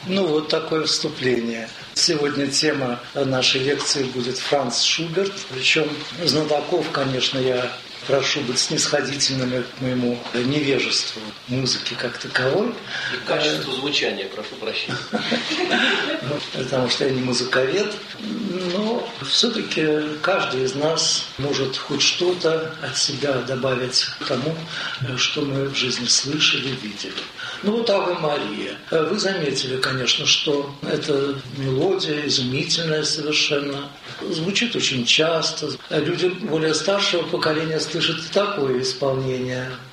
Ну, вот такое вступление. Сегодня тема нашей лекции будет Франц Шуберт. Причем знатоков, конечно, я прошу быть снисходительными к моему невежеству музыки как таковой. И качеству звучания, прошу прощения. Потому что я не музыковед. Но все-таки каждый из нас может хоть что-то от себя добавить к тому, что мы в жизни слышали, видели. Ну вот «Аве Мария». Вы заметили, конечно, что эта мелодия изумительная совершенно. Звучит очень часто. Люди более старшего поколения слышат и такое исполнение.